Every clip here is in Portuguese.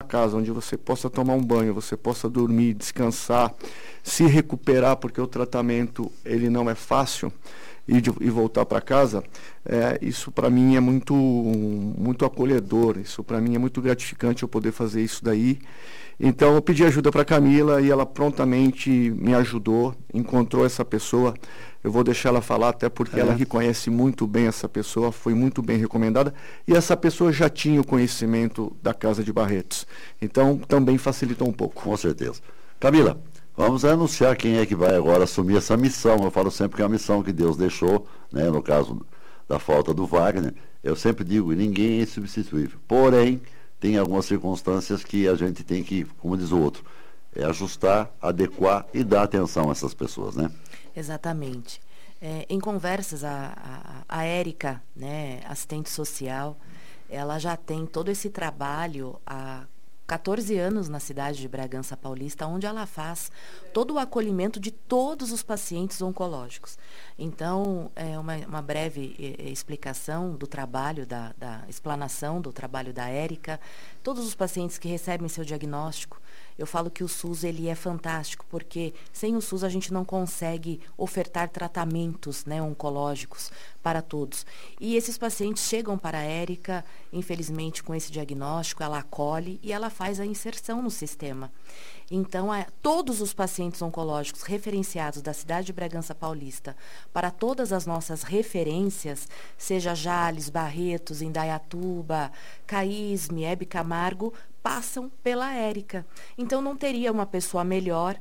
casa onde você possa tomar um banho, você possa dormir, descansar, se recuperar, porque o tratamento ele não é fácil, e voltar para casa, isso para mim é muito acolhedor, isso para mim é muito gratificante eu poder fazer isso daí. Então eu pedi ajuda para a Camila e ela prontamente me ajudou, encontrou essa pessoa. Eu vou deixar ela falar, até porque ela reconhece muito bem essa pessoa, foi muito bem recomendada, e essa pessoa já tinha o conhecimento da Casa de Barretos. Então também facilitou um pouco. Com certeza. Camila, vamos anunciar quem é que vai agora assumir essa missão. Eu falo sempre que é a missão que Deus deixou, né, no caso da falta do Wagner. Eu sempre digo, ninguém é insubstituível. Porém, tem algumas circunstâncias que a gente tem que, como diz o outro, ajustar, adequar e dar atenção a essas pessoas, né? Exatamente. Em conversas, a Érica, né, assistente social, ela já tem todo esse trabalho há 14 anos na cidade de Bragança Paulista, onde ela faz todo o acolhimento de todos os pacientes oncológicos. Então, uma breve explicação do trabalho, da explanação do trabalho da Érica. Todos os pacientes que recebem seu diagnóstico, eu falo que o SUS ele é fantástico, porque sem o SUS a gente não consegue ofertar tratamentos, né, oncológicos para todos. E esses pacientes chegam para a Érica, infelizmente, com esse diagnóstico, ela acolhe e ela faz a inserção no sistema. Então, todos os pacientes oncológicos referenciados da cidade de Bragança Paulista para todas as nossas referências, seja Jales, Barretos, Indaiatuba, Caísme, Hebe Camargo, passam pela Érica. Então, não teria uma pessoa melhor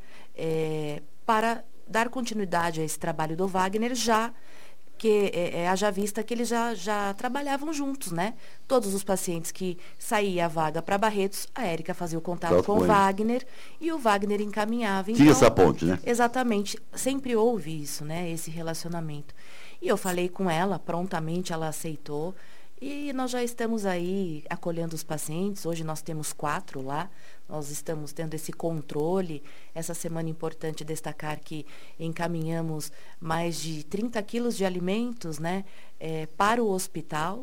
para dar continuidade a esse trabalho do Wagner, já que haja vista que eles já trabalhavam juntos, né? Todos os pacientes que saía a vaga para Barretos, a Érica fazia o contato com o Wagner e o Wagner encaminhava. Tinha essa ponte, né? Exatamente. Sempre houve isso, né? Esse relacionamento. E eu falei com ela, prontamente ela aceitou. E nós já estamos aí acolhendo os pacientes. Hoje nós temos 4 lá. Nós estamos tendo esse controle. Essa semana é importante destacar que encaminhamos mais de 30 quilos de alimentos, né, para o hospital.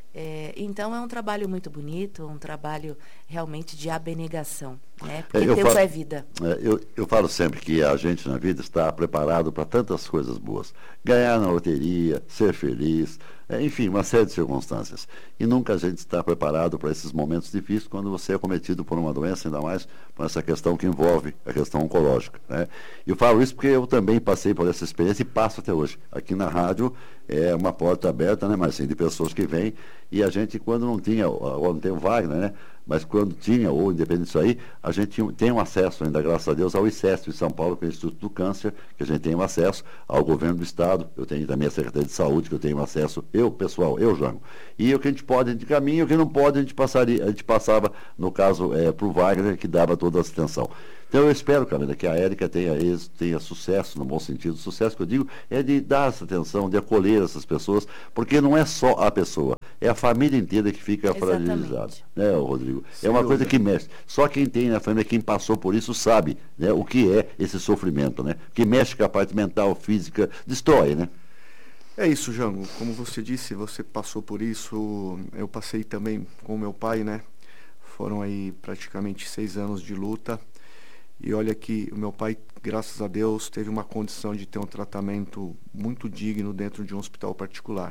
Então é um trabalho muito bonito, um trabalho realmente de abnegação, né? Porque tempo é vida. Eu falo sempre que a gente na vida está preparado para tantas coisas boas. Ganhar na loteria, ser feliz, enfim, uma série de circunstâncias. E nunca a gente está preparado para esses momentos difíceis quando você é cometido por uma doença, ainda mais por essa questão que envolve a questão oncológica, né? Eu falo isso porque eu também passei por essa experiência e passo até hoje. Aqui na rádio é uma porta aberta, né, mas sim, de pessoas que vêm, e a gente, quando não tinha, agora não tem o Wagner, né? Mas quando tinha, ou independente disso aí, a gente tem um acesso ainda, graças a Deus, ao ICESP em São Paulo, que é o Instituto do Câncer, que a gente tem um acesso ao governo do Estado, eu tenho também a Secretaria de Saúde, que eu tenho acesso, eu, Jango. E o que a gente pode, a gente caminha, o que não pode, a gente passava, no caso, para o Wagner, que dava toda a atenção. Então eu espero, Camila, que a Érica tenha êxito, tenha sucesso, no bom sentido. O sucesso que eu digo é de dar essa atenção, de acolher essas pessoas, porque não é só a pessoa, é a família inteira que fica fragilizada, né, Rodrigo? É uma coisa que mexe. Só quem tem na família, quem passou por isso, sabe, né, o que é esse sofrimento, né? Que mexe com a parte mental, física, destrói, né? É isso, Jango. Como você disse, você passou por isso, eu passei também com o meu pai, né? Foram aí praticamente 6 anos de luta. E olha que o meu pai, graças a Deus, teve uma condição de ter um tratamento muito digno dentro de um hospital particular.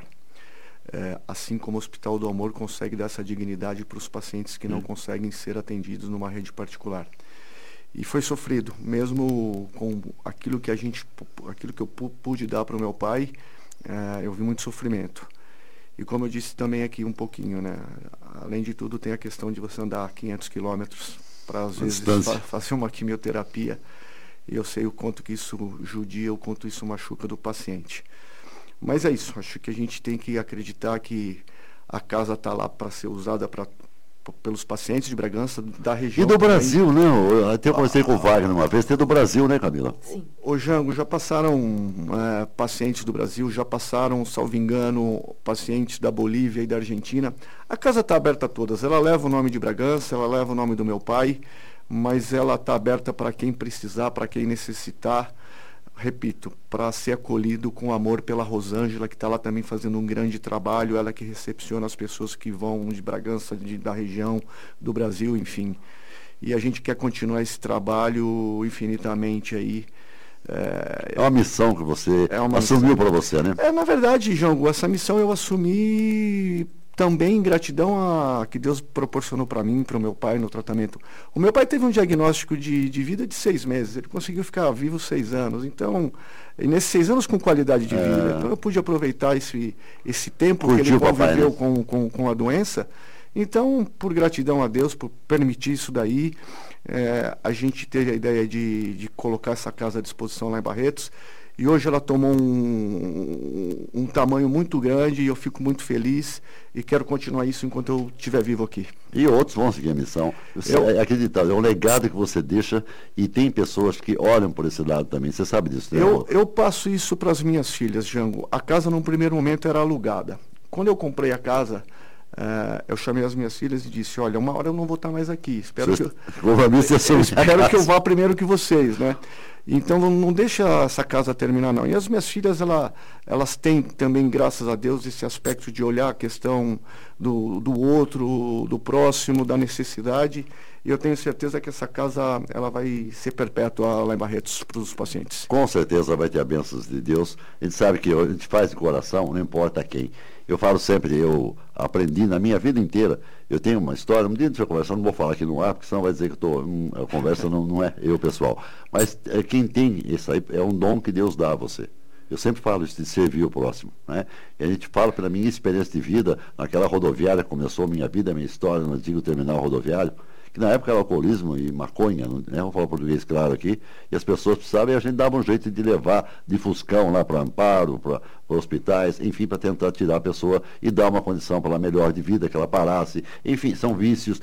Assim como o Hospital do Amor consegue dar essa dignidade para os pacientes que não conseguem ser atendidos numa rede particular. E foi sofrido, mesmo com aquilo que eu pude dar para o meu pai, eu vi muito sofrimento. E como eu disse também aqui um pouquinho, né? Além de tudo, tem a questão de você andar 500 quilômetros para, às vezes, fazer uma quimioterapia. E eu sei o quanto que isso judia, o quanto isso machuca do paciente. Mas é isso, acho que a gente tem que acreditar que a casa está lá para ser usada pelos pacientes de Bragança, da região. E do Brasil, né? Eu até conversei com o Wagner uma vez, tem do Brasil, né, Camila? Sim. Ô Jango, já passaram pacientes do Brasil, já passaram, salvo engano, pacientes da Bolívia e da Argentina. A casa está aberta a todas, ela leva o nome de Bragança, ela leva o nome do meu pai, mas ela está aberta para quem precisar, para quem necessitar. repito, para ser acolhido com amor pela Rosângela, que está lá também fazendo um grande trabalho, ela que recepciona as pessoas que vão de Bragança, da região, do Brasil, enfim. E a gente quer continuar esse trabalho infinitamente aí. É uma missão que você assumiu para você, né? Na verdade, Jango, essa missão eu assumi também em gratidão a que Deus proporcionou para mim, para o meu pai no tratamento. O meu pai teve um diagnóstico de vida de 6 meses, ele conseguiu ficar vivo 6 anos, então, e nesses 6 anos com qualidade de vida, então eu pude aproveitar esse tempo Curtiu que ele conviveu, papai, né? com a doença. Então, por gratidão a Deus, por permitir isso daí, a gente teve a ideia de colocar essa casa à disposição lá em Barretos. E hoje ela tomou um tamanho muito grande e eu fico muito feliz e quero continuar isso enquanto eu estiver vivo aqui. E outros vão seguir a missão. Acreditar, é um legado que você deixa e tem pessoas que olham por esse lado também. Você sabe disso, né? Eu passo isso para as minhas filhas, Jango. A casa, num primeiro momento, era alugada. Quando eu comprei a casa, eu chamei as minhas filhas e disse, olha, uma hora eu não vou estar mais aqui. Espero que eu vá primeiro que vocês, né? Então não deixa essa casa terminar, não. E as minhas filhas, elas têm também, graças a Deus, esse aspecto de olhar a questão do outro, do próximo, da necessidade. E eu tenho certeza que essa casa ela vai ser perpétua lá em Barretos para os pacientes. Com certeza vai ter a bênção de Deus. A gente sabe que a gente faz de coração, não importa quem. Eu falo sempre, eu aprendi na minha vida inteira. Eu tenho uma história, um dia a gente vai conversar, não vou falar aqui no ar, porque senão vai dizer que a conversa não é eu, pessoal. Mas quem tem isso aí é um dom que Deus dá a você. Eu sempre falo isso de servir o próximo, né? E a gente fala pela minha experiência de vida, naquela rodoviária que começou a minha vida, a minha história no antigo terminal rodoviário, que na época era alcoolismo e maconha, né? Vou falar português claro aqui, e as pessoas precisavam, e a gente dava um jeito de levar de Fuscão lá para Amparo, para hospitais, enfim, para tentar tirar a pessoa e dar uma condição para ela melhor de vida, que ela parasse, enfim, são vícios,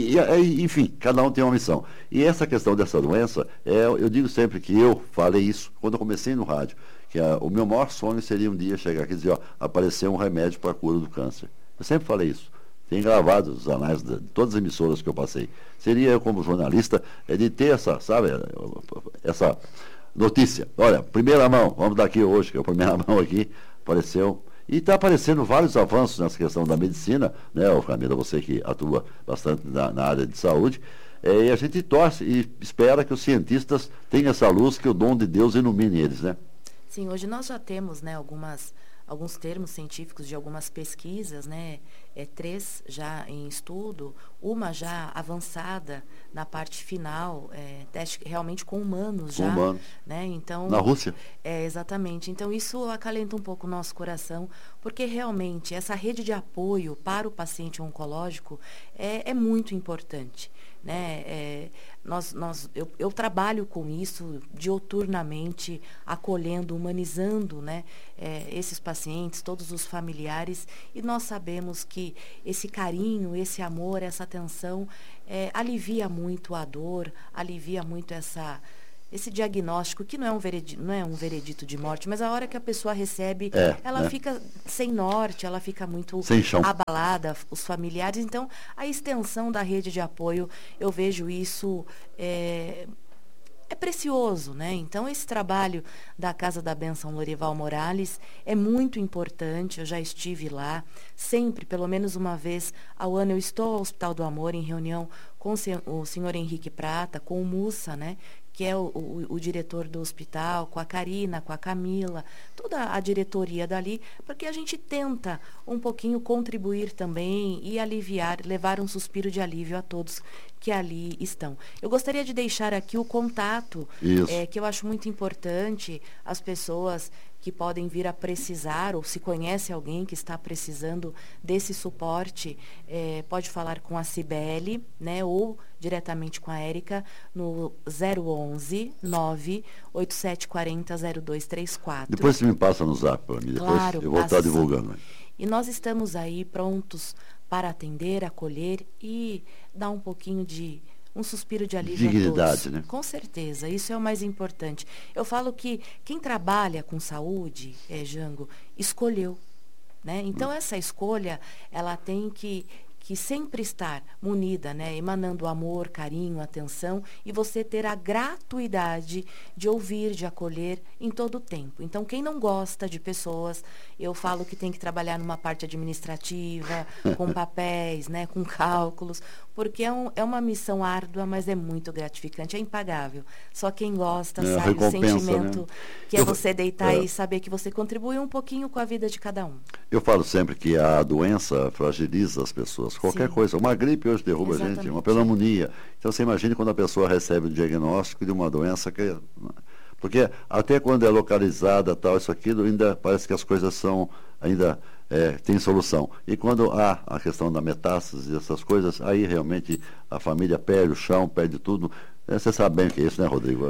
enfim, cada um tem uma missão. E essa questão dessa doença, eu digo sempre que eu falei isso quando eu comecei no rádio, que o meu maior sonho seria um dia chegar aqui e dizer, ó, aparecer um remédio para a cura do câncer. Eu sempre falei isso. Tem gravado os anais de todas as emissoras que eu passei. Seria eu, como jornalista, de ter essa, sabe, essa notícia. Olha, primeira mão, vamos dar aqui hoje, que é a primeira mão aqui, apareceu. E está aparecendo vários avanços nessa questão da medicina, né, Camila, você que atua bastante na área de saúde, e a gente torce e espera que os cientistas tenham essa luz, que o dom de Deus ilumine eles, né? Sim, hoje nós já temos, né, alguns termos científicos de algumas pesquisas, né? 3 já em estudo, uma já avançada na parte final, teste realmente com humanos já. Humanos. Né? Então, na Rússia. Exatamente. Então, isso acalenta um pouco o nosso coração, porque realmente essa rede de apoio para o paciente oncológico é muito importante. Né? Eu trabalho com isso diuturnamente, acolhendo, humanizando, né, esses pacientes, todos os familiares, e nós sabemos que esse carinho, esse amor, essa atenção alivia muito a dor, alivia muito esse diagnóstico, que não é um veredito de morte, mas a hora que a pessoa recebe, ela fica sem norte, ela fica muito abalada, os familiares. Então, a extensão da rede de apoio, eu vejo isso é precioso, né? Então, esse trabalho da Casa da Bênção Lorival Morales é muito importante. Eu já estive lá, sempre, pelo menos uma vez ao ano, eu estou ao Hospital do Amor em reunião com o senhor Henrique Prata, com o Mussa, né? Que é o diretor do hospital, com a Karina, com a Camila, toda a diretoria dali, porque a gente tenta um pouquinho contribuir também e aliviar, levar um suspiro de alívio a todos que ali estão. Eu gostaria de deixar aqui o contato, que eu acho muito importante, as pessoas que podem vir a precisar, ou se conhece alguém que está precisando desse suporte, pode falar com a Cibele, né, ou diretamente com a Érica, no 011 98740 0234. Depois você me passa no zap para mim, depois claro, eu vou estar divulgando. E nós estamos aí prontos para atender, acolher e dar um pouquinho de um suspiro de alívio dignidade, a todos. né? Com certeza, isso é o mais importante. Eu falo que quem trabalha com saúde, Jango, escolheu. Né? Então, essa escolha, ela tem que que sempre estar munida, né, emanando amor, carinho, atenção, e você ter a gratuidade de ouvir, de acolher em todo o tempo. Então, quem não gosta de pessoas, eu falo que tem que trabalhar numa parte administrativa, com papéis, né, com cálculos, porque é uma missão árdua, mas é muito gratificante, é impagável. Só quem gosta sabe o sentimento, né, que é você deitar e saber que você contribui um pouquinho com a vida de cada um. Eu falo sempre que a doença fragiliza as pessoas. Qualquer coisa. Uma gripe hoje derruba a gente, uma pneumonia. Então você imagina quando a pessoa recebe o diagnóstico de uma doença que... Porque até quando é localizada, tal, isso, aquilo, ainda parece que as coisas são... ainda tem solução. E quando há a questão da metástase e essas coisas, aí realmente a família perde o chão, perde tudo. Você sabe bem o que é isso, né, Rodrigo?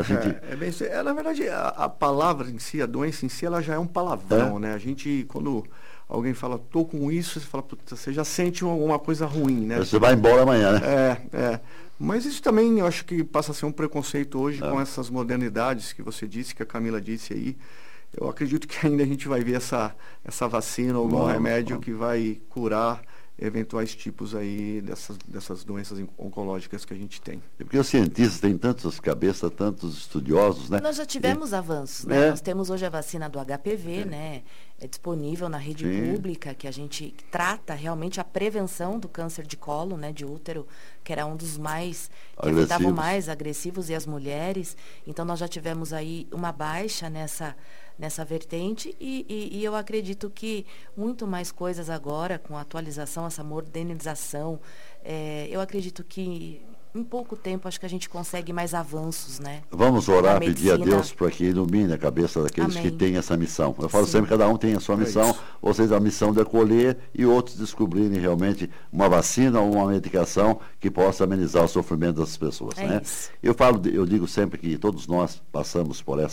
Na verdade, a palavra em si, a doença em si, ela já é um palavrão, né? A gente, quando alguém fala, tô com isso, você fala, puta, você já sente alguma coisa ruim, né? Você vai embora amanhã, né? Mas isso também, eu acho que passa a ser um preconceito hoje com essas modernidades que você disse, que a Camila disse aí. Eu acredito que ainda a gente vai ver essa vacina ou algum remédio que vai curar eventuais tipos aí dessas doenças oncológicas que a gente tem. Porque os cientistas têm tantas cabeças, tantos estudiosos, né? Nós já tivemos avanços, né? Nós temos hoje a vacina do HPV, né? É disponível na rede pública, que a gente trata realmente a prevenção do câncer de colo, né? De útero, que era um dos mais, que afetavam mais agressivos, e as mulheres. Então, nós já tivemos aí uma baixa nessa vertente e eu acredito que muito mais coisas agora, com a atualização, essa modernização, eu acredito que em pouco tempo acho que a gente consegue mais avanços, né? Vamos orar, pedir a Deus para que ilumine a cabeça daqueles que têm essa missão. Eu falo sempre, cada um tem a sua missão, vocês a missão de acolher e outros descobrirem realmente uma vacina ou uma medicação que possa amenizar o sofrimento das pessoas, né? Eu digo sempre que todos nós passamos por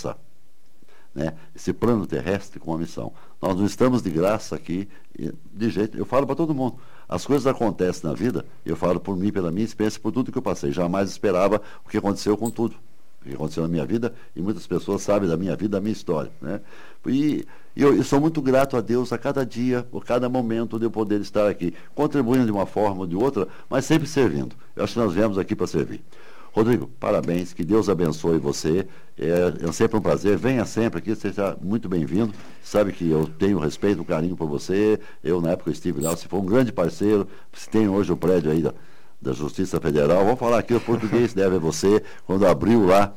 esse plano terrestre com uma missão. Nós não estamos de graça aqui, de jeito. Eu falo para todo mundo. As coisas acontecem na vida, eu falo por mim, pela minha experiência, por tudo que eu passei. Jamais esperava o que aconteceu com tudo. O que aconteceu na minha vida, e muitas pessoas sabem da minha vida, da minha história, né? E eu sou muito grato a Deus a cada dia, por cada momento de eu poder estar aqui, contribuindo de uma forma ou de outra, mas sempre servindo. Eu acho que nós viemos aqui para servir. Rodrigo, parabéns, que Deus abençoe você, é sempre um prazer, venha sempre aqui, você está muito bem-vindo, sabe que eu tenho respeito, carinho por você, eu na época estive lá, você foi um grande parceiro, você tem hoje o prédio aí da Justiça Federal, vamos falar aqui, o português deve a você, quando abriu lá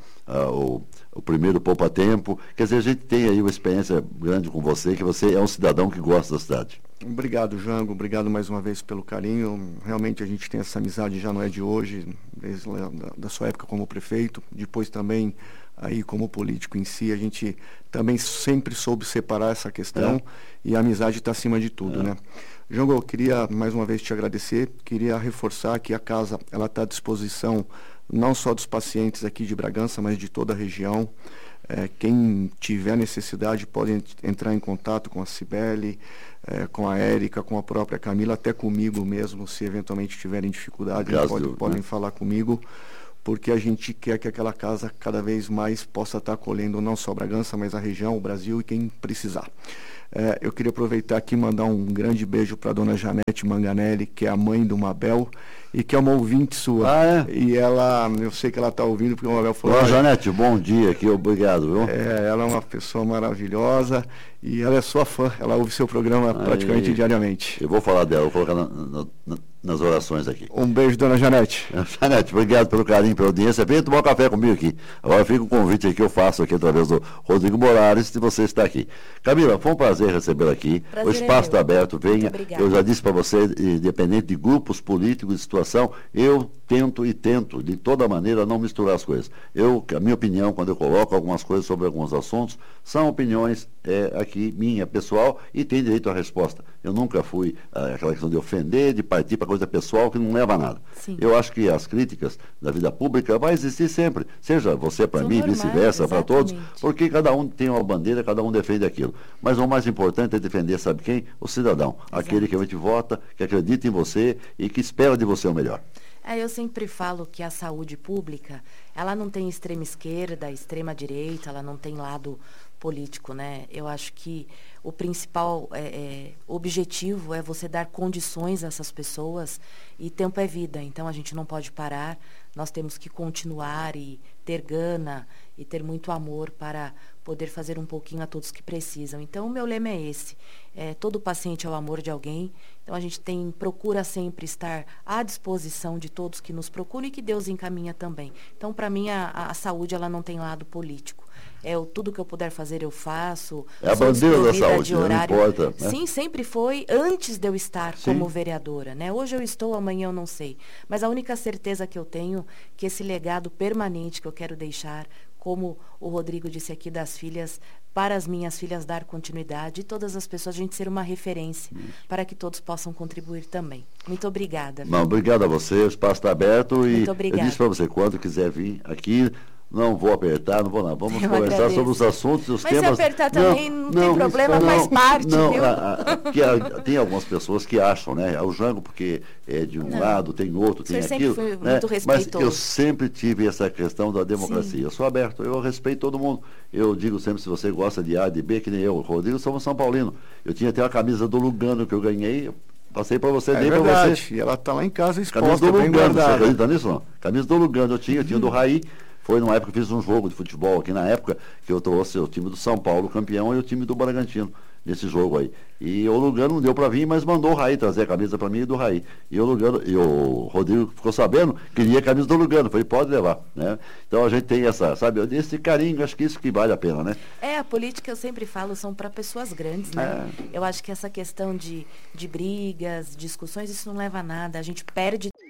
o primeiro Poupa Tempo, quer dizer, a gente tem aí uma experiência grande com você, que você é um cidadão que gosta da cidade. Obrigado, Jango, obrigado mais uma vez pelo carinho, realmente a gente tem essa amizade, já não é de hoje, desde da sua época como prefeito, depois também aí como político em si, a gente também sempre soube separar essa questão e a amizade está acima de tudo, né? Jango, eu queria mais uma vez te agradecer, queria reforçar que a casa ela está à disposição não só dos pacientes aqui de Bragança, mas de toda a região. Quem tiver necessidade pode entrar em contato com a Cibele, com a Érica, com a própria Camila, até comigo mesmo, se eventualmente tiverem dificuldade, podem falar comigo, porque a gente quer que aquela casa cada vez mais possa estar acolhendo não só Bragança, mas a região, o Brasil e quem precisar. Eu queria aproveitar aqui e mandar um grande beijo para a dona Janete Manganelli, que é a mãe do Mabel, e que é uma ouvinte sua. E eu sei que ela está ouvindo, porque o Mabel falou... Dona Janete, bom dia aqui, obrigado, viu? Ela é uma pessoa maravilhosa e ela é sua fã, ela ouve seu programa praticamente diariamente. Eu vou falar dela, vou colocar nas orações aqui. Um beijo, dona Janete. Janete, obrigado pelo carinho, pela audiência. Venha tomar um café comigo aqui. Agora fica o convite aí que eu faço aqui através do Rodrigo Morales, se você está aqui. Camila, foi um prazer recebê-la aqui. O espaço está aberto, venha. Eu já disse para você, independente de grupos políticos, de situação, eu tento de toda maneira não misturar as coisas. A minha opinião, quando eu coloco algumas coisas sobre alguns assuntos, são opiniões aqui minha, pessoal, e tem direito à resposta. Eu nunca fui aquela questão de ofender, de partir para coisa pessoal que não leva a nada. Sim. Eu acho que as críticas da vida pública vai existir sempre, seja você para mim, vice-versa, para todos, porque cada um tem uma bandeira, cada um defende aquilo. Mas o mais importante é defender, sabe quem? O cidadão, aquele que realmente vota, que acredita em você e que espera de você o melhor. Eu sempre falo que a saúde pública, ela não tem extrema esquerda, extrema direita, ela não tem lado político, né? Eu acho que o principal objetivo é você dar condições a essas pessoas, e tempo é vida, então a gente não pode parar, nós temos que continuar e ter gana e ter muito amor para poder fazer um pouquinho a todos que precisam. Então, o meu lema é esse, todo paciente é o amor de alguém, então a gente procura sempre estar à disposição de todos que nos procuram e que Deus encaminha também. Então, para mim, a saúde, ela não tem lado político. Tudo que eu puder fazer, eu faço. É a bandeira da saúde, não importa. Né? Sim, sempre foi antes de eu estar como vereadora. Né? Hoje eu estou, amanhã eu não sei. Mas a única certeza que eu tenho é que esse legado permanente que eu quero deixar, como o Rodrigo disse aqui das filhas, para as minhas filhas dar continuidade e todas as pessoas, a gente ser uma referência para que todos possam contribuir também. Muito obrigada. Não, obrigado a você, o espaço está aberto. Muito e obrigada. Eu disse para você, quando quiser vir aqui, não vou apertar, não vou nada. Vamos conversar sobre os assuntos e os temas. Mas se apertar também não tem problema, faz parte, viu? Tem algumas pessoas que acham, né? O Jango, porque é de um lado, tem outro, tem aquilo. Sempre fui né? muito respeitoso. Mas eu sempre tive essa questão da democracia. Sim. Eu sou aberto, eu respeito todo mundo. Eu digo sempre, se você gosta de A, de B, que nem eu, Rodrigo, somos São Paulino. Eu tinha até uma camisa do Lugano que eu ganhei. Passei para você, dei para você. E ela está lá em casa exposta, camisa do bem Lugano, guardada. você acredita nisso, não? Camisa do Lugano, eu tinha do Raí. Foi numa época que eu fiz um jogo de futebol aqui na época, que eu trouxe o time do São Paulo campeão e o time do Bragantino nesse jogo aí. E o Lugano não deu para vir, mas mandou o Raí trazer a camisa para mim e do Raí. E o Rodrigo ficou sabendo, queria a camisa do Lugano. Falei, pode levar, né? Então a gente tem esse carinho, acho que isso que vale a pena, né? A política, eu sempre falo, são para pessoas grandes, né? Eu acho que essa questão de brigas, discussões, isso não leva a nada. A gente perde